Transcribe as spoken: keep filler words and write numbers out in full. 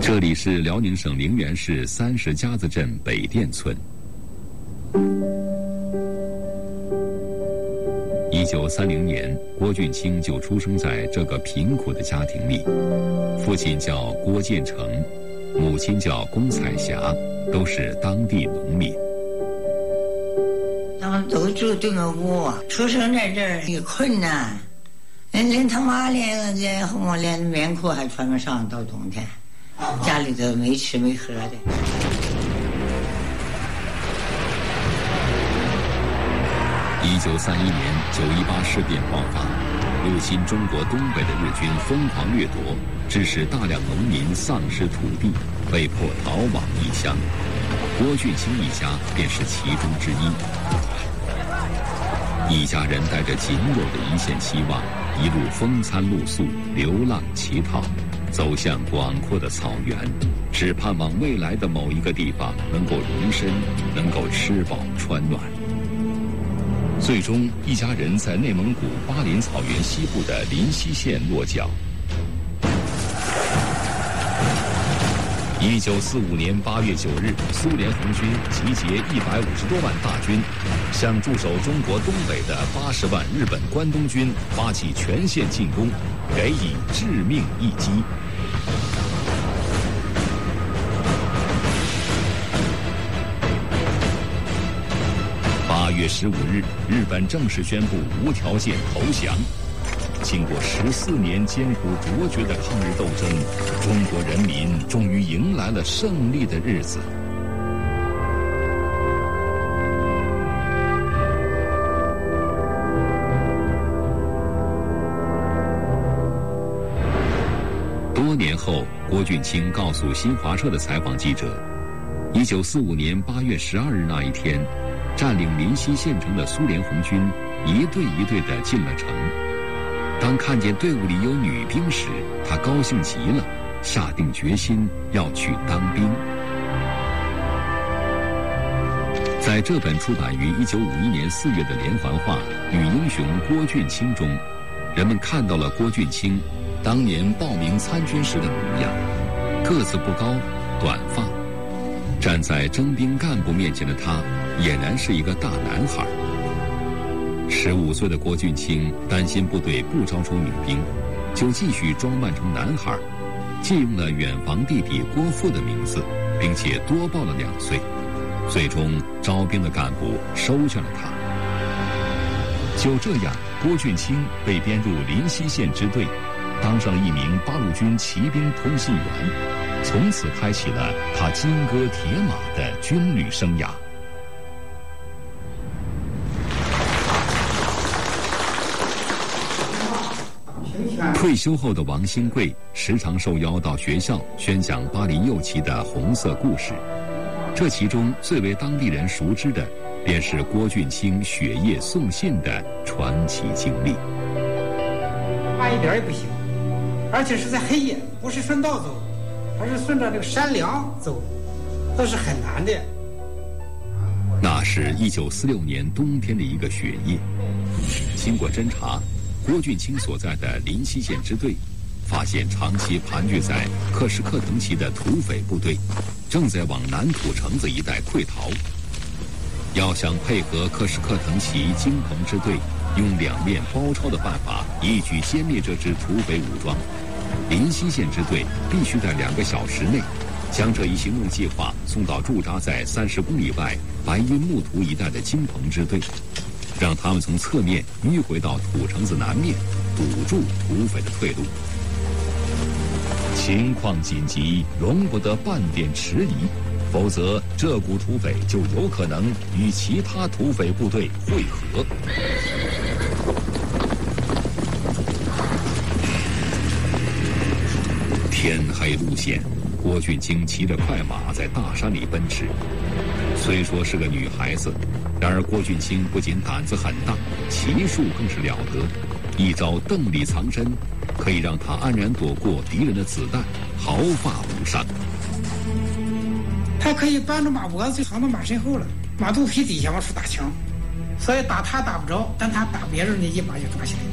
这里是辽宁省陵源市三十家子镇北店村。一九三零年，郭俊清就出生在这个贫苦的家庭里，父亲叫郭建成，母亲叫龚彩霞，都是当地农民。 他们都住对门屋，出生在这儿也困难，连他妈连连我连棉裤还穿不上，到冬天，家里头没吃没喝的。 一九三一年九一八事变爆发，入侵中国东北的日军疯狂掠夺，致使大量农民丧失土地，被迫逃往异乡。郭俊清一家便是其中之一。一家人带着仅有的一线希望，一路风餐露宿，流浪乞讨，走向广阔的草原，只盼望未来的某一个地方能够容身，能够吃饱穿暖。最终，一家人在内蒙古巴林草原西部的临溪县落脚。一九四五年八月九日，苏联红军集结一百五十多万大军，向驻守中国东北的八十万日本关东军发起全线进攻，给以致命一击。八月十五日，日本正式宣布无条件投降。经过十四年艰苦卓绝的抗日斗争，中国人民终于迎来了胜利的日子。多年后，郭俊清告诉新华社的采访记者，一九四五年八月十二日那一天，占领临溪县城的苏联红军一队一队地进了城。当看见队伍里有女兵时，他高兴极了，下定决心要去当兵。在这本出版于一九五一年四月的连环画《女英雄郭俊清》中，人们看到了郭俊清当年报名参军时的模样，个子不高，短发，站在征兵干部面前的他，俨然是一个大男孩。十五岁的郭俊清担心部队不招收女兵，就继续装扮成男孩，借用了远房弟弟郭富的名字，并且多报了两岁。最终，招兵的干部收下了他。就这样，郭俊清被编入临溪县支队，当上了一名八路军骑兵通信员，从此开启了他金戈铁马的军旅生涯。退休后的王新贵时常受邀到学校宣讲巴黎右旗的红色故事，这其中最为当地人熟知的，便是郭俊清雪夜送信的传奇经历。 慢一点也不行，而且是在黑夜，不是顺道走，而是顺着这个山梁走，都是很难的。 那是一九四六年冬天的一个雪夜，经过侦查，郭俊清所在的临溪县支队发现长期盘踞在克什克腾旗的土匪部队正在往南土城子一带溃逃。要想配合克什克腾旗京彭支队用两面包抄的办法一举歼灭这支土匪武装，临溪县支队必须在两个小时内将这一行动计划送到驻扎在三十公里外白云木图一带的京彭支队，让他们从侧面迂回到土城子南面，堵住土匪的退路。情况紧急，容不得半点迟疑，否则这股土匪就有可能与其他土匪部队会合。天黑路险，郭俊清骑着快马在大山里奔驰。虽说是个女孩子，然而郭俊清不仅胆子很大，骑术更是了得。一招邓里藏身，可以让他安然躲过敌人的子弹，毫发无伤。 他可以扳住马脖子，就藏到马身后了，马肚皮底下往出打枪，所以打他打不着，但他打别人呢，一把就抓起来。